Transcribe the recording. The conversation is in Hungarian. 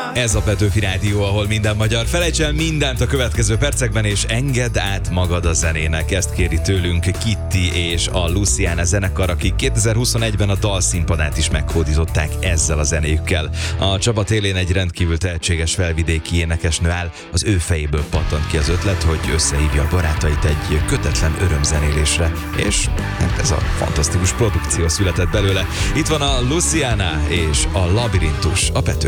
Ez a Petőfi Rádió, ahol minden magyar. Felejts el mindent a következő percekben, és engedd át magad a zenének. Ezt kéri tőlünk Kitty és a Luciana zenekar, akik 2021-ben a dalszínpadát is meghódították ezzel a zenéjükkel. A Csapat élén egy rendkívül tehetséges felvidéki énekesnő áll, az ő fejéből pattant ki az ötlet, hogy összehívja a barátait egy kötetlen örömzenélésre, és ez a fantasztikus produkció született belőle. Itt van a Luciana és a Labirintus a Petőfi